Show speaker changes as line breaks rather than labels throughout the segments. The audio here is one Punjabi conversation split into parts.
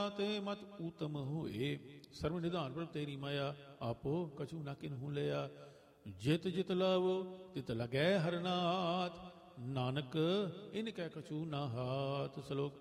ਤੇ ਮਤ ਊਤਮ ਹੋਏ। ਸਰਵ ਨਿਧਾਨ ਪ੍ਰਭ ਤੇਰੀ ਮਾਇਆ, ਆਪੋ ਕਛੂ ਨਾ ਕਿਨਹੂ ਲਿਆ। ਜਿਤ ਜਿਤ ਲਾਵੋ ਤਿਤ ਲਗੈ ਹਰਨਾਥ, ਨਾਨਕ ਇਨ ਕੈ ਕਛੂ ਨਾ ਹਾਥ। ਸ਼ਲੋਕ।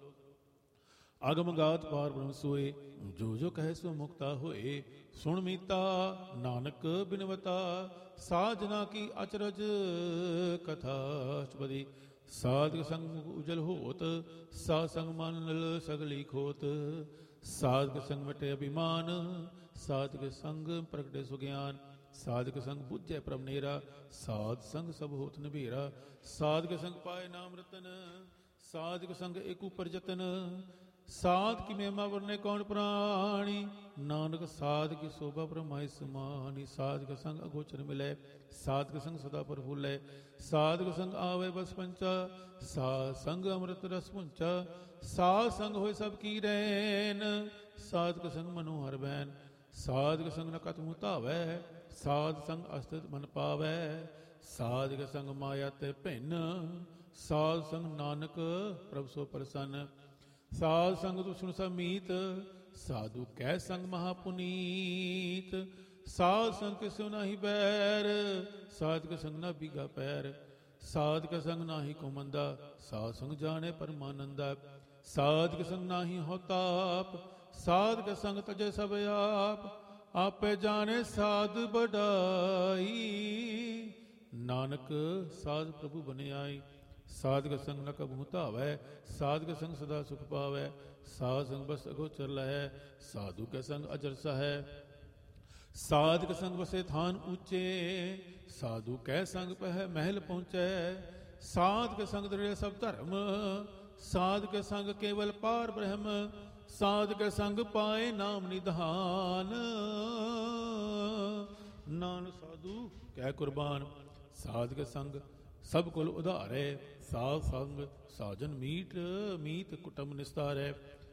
ਅਗਮ ਗਾਤ ਪਾਰ ਬ੍ਰਹਮ ਸੋਏ, ਜੋ ਜੋ ਕਹੈ ਸੋ ਮੁਕਤਾ ਹੋਏ। ਸੁਣ ਮੀਤਾ ਨਾਨਕ ਬਿਨਵਤਾ, ਸਾਜਨਾ ਕੀ ਅਚਰਜ ਕਥਾ। ਅਸ਼ਟਪਦੀ। ਸਾਧਕ ਸੰਗ ਉਜਲ ਹੋਤ, ਸਾਧ ਸੰਗ ਮਨ ਸਗਲੀ ਖੋਤ। ਸਾਧਕ ਸੰਗ ਮਟੇ ਅਭਿਮਾਨ, ਸਾਧਕ ਸੰਗ ਪ੍ਰਗਟੇ ਸੁਗਿਆਨ। ਸਾਧਕ ਸੰਗ ਬੁੱਝੈ ਪ੍ਰਭ ਨੇਰਾ, ਸਾਧ ਸੰਗ ਸਭ ਹੋਤ ਨਿਭੇਰਾ। ਸਾਧਕ ਸੰਗ ਪਾਏ ਨਾਮ ਰਤਨ, ਸਾਧਕ ਸੰਗ ਏਕ ਉਪਰ ਜਤਨ। ਸਾਧ ਕੀ ਮਹਿਮਾ ਵਰਨੇ ਕੌਣ ਪ੍ਰਾਣੀ, ਨਾਨਕ ਸਾਧ ਕੀ ਸੋਭਾ ਬ੍ਰਹਮਾਈ ਸਮਾਨੀ। ਸਾਧਕ ਸੰਗ ਅਗੋਚਰ ਮਿਲੈ, ਸਾਧਕ ਸੰਗ ਸਦਾ ਪ੍ਰਫੁੱਲੈ। ਸਾਧਕ ਸੰਗ ਆਵੇ ਬਸ ਪੰਚਾ, ਸਾਧ ਸੰਗ ਅੰਮ੍ਰਿਤ ਰਸ ਪੁੰਚਾ। ਸਾਧ ਸੰਗ ਹੋਏ ਸਭ ਕੀ ਰੈਨ, ਸਾਧਕ ਸੰਗ ਮਨੋ ਹਰਿ ਬੈਨ। ਸਾਧਕ ਸੰਗ ਨ ਕਤਹੁ ਧਾਵੈ, ਸਾਧ ਸੰਗ ਅਸਥਿਤ ਮਨ ਪਾਵੈ। ਸਾਧਕ ਸੰਗ ਮਾਇਆ ਤੇ ਭਿੰਨ, ਸਾਧ ਸੰਗ ਨਾਨਕ ਪ੍ਰਭ ਸੋ ਪ੍ਰਸੰਨ। ਸਾਧ ਸੰਗ ਦੁਸ਼ਣ ਸਮੀਤ, ਸਾਧੂ ਕਹਿ ਸੰਗ ਮਹਾਪੁਨੀਤ। ਸਾਧ ਸੰਗ ਕਿਸਿਉ ਨਾਹੀ ਬੈਰ, ਸਾਧਕ ਸੰਗ ਨਾ ਬੀਗਾ ਪੈਰ। ਸਾਧਕ ਸੰਗ ਨਾਹੀ ਕੋ ਮੰਦਾ, ਸਾਧ ਸੰਗ ਜਾਣੇ ਪਰਮਾਨੰਦਾ। ਸਾਧਕ ਸੰਗ ਨਾਹੀ ਹੋ ਤਾਪ, ਸਾਧਕ ਸੰਗ ਤਜੈ ਸਭ ਆਪ। ਆਪੇ ਜਾਣੇ ਸਾਧ ਬਡਾਈ, ਨਾਨਕ ਸਾਧ ਪ੍ਰਭੂ ਬਨਿਆਈ। ਸਾਧਕ ਸੰਗ ਨ ਕਬਹੂ ਧਾਵੈ, ਸਾਧਕ ਸੰਗ ਸਦਾ ਸੁਖ ਪਾਵੈ। ਸਾਧ ਸੰਗ ਬਸ ਅਗੋਚਰ ਲਹੈ, ਸਾਧੂ ਕੈ ਸੰਗ ਅਜਰ ਸਹੈ। ਸਾਧਕ ਸੰਗ ਵਸੇ ਥਾਨ ਉੱਚੇ, ਸਾਧੂ ਕੈ ਸੰਗ ਪਹਿ ਮਹਿਲ ਪਹੁੰਚੈ। ਸਾਧਕ ਸੰਗ ਦ੍ਰਿੜ੍ਹੈ ਸਭ ਧਰਮ, ਸਾਧਕ ਸੰਗ ਕੇਵਲ ਪਾਰ ਬ੍ਰਹਮ। ਸਾਧਕ ਸੰਗ ਪਾਏ ਨਾਮ ਨਿਧਾਨ, ਨਾਨਕ ਸਾਧੂ ਕਹਿ ਕੁਰਬਾਨ। ਸਾਧਕ ਸੰਗ ਸਭ ਕੁਲ ਉਧਾਰੈ, ਸਾਧ ਸੰਗ ਸਾਜਨ ਮੀਟ ਮੀਤ ਕੁਟੁੰਬ ਨਿਸਤਾਰੈ।